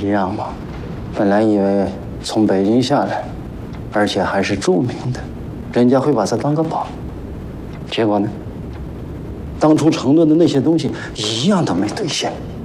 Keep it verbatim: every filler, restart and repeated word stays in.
一样吗？本来以为从北京下来，而且还是著名的，人家会把他当个宝。结果呢，当初承诺的那些东西一样都没兑现。